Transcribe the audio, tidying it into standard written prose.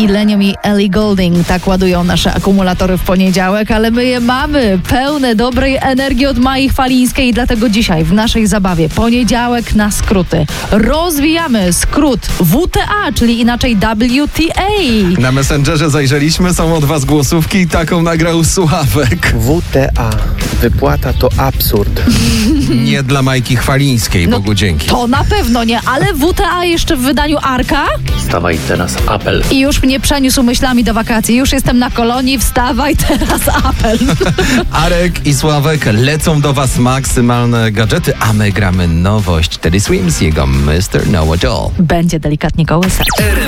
i Leniem i Ellie Goulding tak ładują nasze akumulatory w poniedziałek, ale my je mamy pełne dobrej energii od Mai Chwalińskiej i dlatego dzisiaj w naszej zabawie poniedziałek na skróty. Rozwijamy skrót WTA, czyli inaczej WTA. Na Messengerze zajrzeliśmy, są od was głosówki i taką nagrał Sławek. WTA. Wypłata to absurd. Nie dla Majki Chwalińskiej, Bogu dzięki. To na pewno nie, ale WTA jeszcze w wydaniu Arka Stawaj teraz apel. i już mnie przeniósł myślami do wakacji. Już jestem na kolonii, wstawaj teraz apel. Arek i Sławek lecą do was maksymalne gadżety, a my gramy nowość Teddy Swims, jego Mr. Know It All. Będzie delikatnie kołysa.